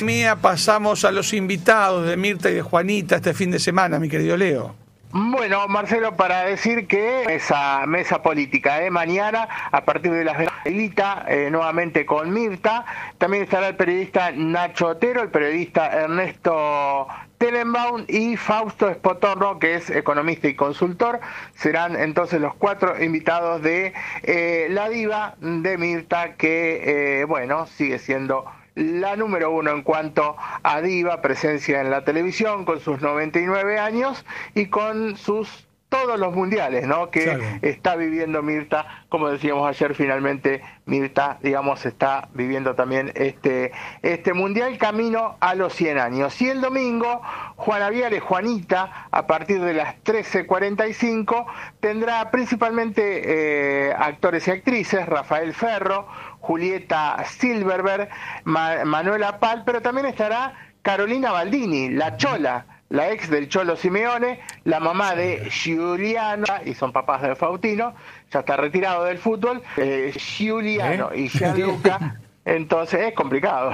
Mía, pasamos a los invitados de Mirta y de Juanita este fin de semana, mi querido Leo. Bueno, Marcelo, para decir que esa mesa política mañana, a partir de las 20, nuevamente con Mirta, también estará el periodista Nacho Otero, el periodista Ernesto Tenenbaum y Fausto Espotorno, que es economista y consultor. Serán entonces los 4 invitados de la diva de Mirta, que, sigue siendo la número 1 en cuanto a diva, presencia en la televisión con sus 99 años y con todos los mundiales, ¿no? Que claro, está viviendo Mirta, como decíamos ayer, finalmente Mirta, digamos, está viviendo también este mundial camino a los 100 años. Y el domingo, Juana Viale, Juanita, a partir de las 13:45, tendrá principalmente actores y actrices, Rafael Ferro, Julieta Silverberg, Manuela Pal, pero también estará Carolina Baldini, la Chola, la ex del Cholo Simeone, la mamá de Giuliano, y son papás de Faustino, ya está retirado del fútbol, Giuliano y Gianluca, entonces es complicado.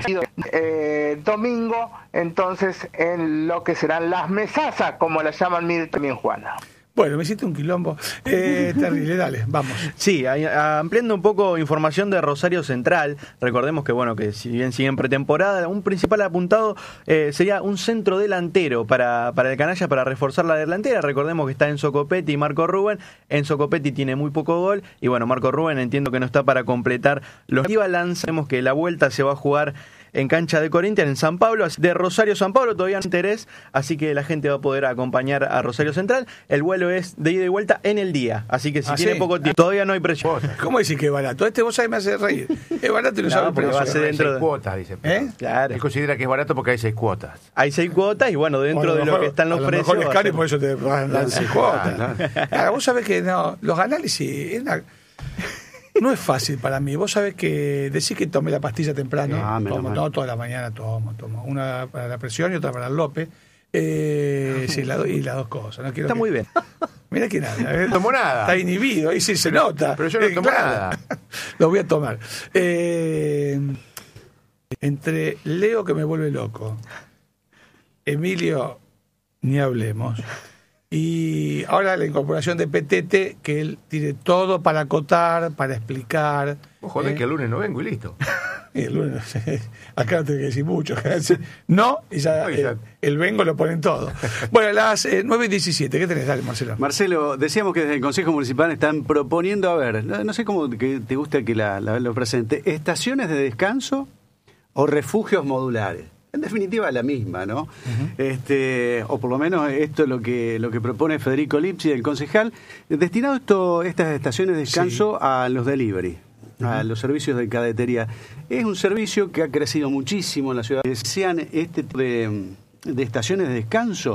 Domingo, entonces, en lo que serán las mesazas, como la llaman Mirta y Juana. Bueno, me hiciste un quilombo terrible, dale, vamos. Sí, ampliando un poco información de Rosario Central, recordemos que si bien sigue en pretemporada, un principal apuntado sería un centro delantero para el canalla, para reforzar la delantera. Recordemos que está Enzo Copetti y Marco Rubén. Enzo Copetti tiene muy poco gol y Marco Rubén entiendo que no está para completar los balances. Sabemos que la vuelta se va a jugar en cancha de Corinthians, en San Pablo, de Rosario San Pablo, todavía no hay interés, así que la gente va a poder acompañar a Rosario Central. El vuelo es de ida y vuelta en el día, así que si tiene poco tiempo, todavía no hay precio. ¿Cómo decís que es barato? Vos sabés, me hace reír. Es barato y no sabe el precio. Va a ser dentro de cuotas, dice. Claro. Él considera que es barato porque hay 6 cuotas. Hay 6 cuotas y dentro de lo que están los precios. A lo mejor es caro y por eso te dan 6 cuotas. Claro, vos sabés que los análisis no es fácil para mí. Vos sabés que decís que tomé la pastilla temprano. No, toda la mañana tomo. Una para la presión y otra para el López. Sí, y las dos cosas. No quiero está muy bien. Mirá que nada. No tomo nada. Está inhibido, ahí sí se nota. Pero yo no tomo nada. Lo voy a tomar. Entre Leo, que me vuelve loco, Emilio, ni hablemos. Y ahora la incorporación de Petete, que él tiene todo para acotar, para explicar. Vos jodés que el lunes no vengo y listo. Y el lunes, acá no tengo que decir mucho. No, y ya el vengo lo ponen todo. Bueno, las 9:17, ¿qué tenés? Dale, Marcelo. Marcelo, decíamos que desde el Consejo Municipal están proponiendo, no sé cómo que te gusta que lo presente, estaciones de descanso o refugios modulares. En definitiva la misma, ¿no? Uh-huh. O por lo menos esto es lo que propone Federico Lipsi, el concejal, destinado estas estaciones de descanso a los delivery, a los servicios de cadetería. Es un servicio que ha crecido muchísimo en la ciudad. Sean este tipo de estaciones de descanso